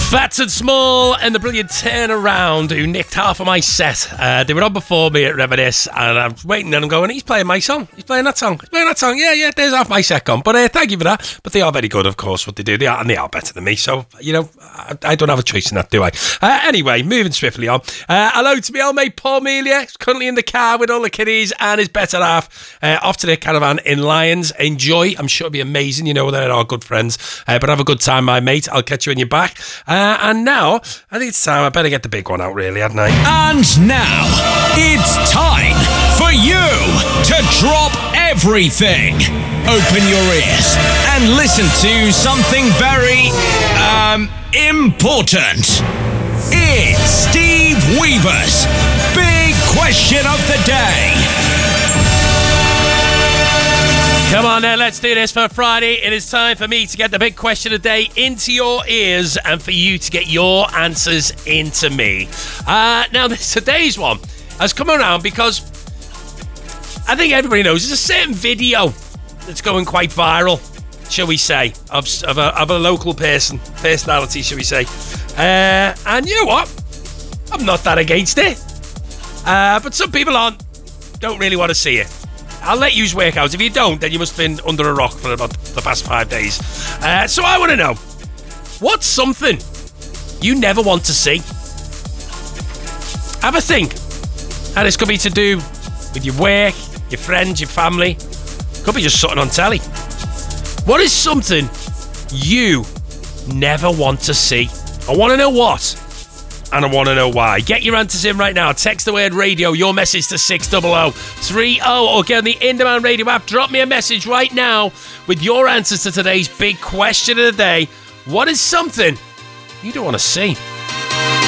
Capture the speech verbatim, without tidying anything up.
Fats and Small and the brilliant Turnaround, who nicked half of my set. Uh, they were on before me at Reminisce, and I'm waiting and I'm going, he's playing my song. He's playing that song. He's playing that song. Yeah, yeah, there's half my set gone. But uh, thank you for that. But they are very good, of course, what they do. They are, and they are better than me. So, you know, I, I don't have a choice in that, do I? Uh, anyway, moving swiftly on. Uh, hello to me old mate Paul Melia. He's currently in the car with all the kiddies and his better half. Uh, off to their caravan in Lyons. Enjoy. I'm sure it'll be amazing. You know, they're all good friends. Uh, but have a good time, my mate. I'll catch you when you're back. Uh, and now, I think it's time. I better get the big one out, really, hadn't I? And now, it's time for you to drop everything. Open your ears and listen to something very, um, important. It's Steve Weaver's Big Question of the Day. Come on then, let's do this for Friday. It is time for me to get the big question of the day into your ears and for you to get your answers into me. Uh, now, this, today's one has come around because I think everybody knows there's a certain video that's going quite viral, shall we say, of, of, a, of a local person, personality, shall we say. Uh, and you know what? I'm not that against it. Uh, but some people aren't, don't really want to see it. I'll let you work out. If you don't, then you must have been under a rock for about the past five days. Uh, so I want to know, what's something you never want to see? Have a think. And this could be to do with your work, your friends, your family. Could be just something on telly. What is something you never want to see? I want to know what. And I want to know why. Get your answers in right now. Text the word radio, your message to six hundred thirty or get on the In-Demand Radio app. Drop me a message right now with your answers to today's big question of the day. What is something you don't want to see?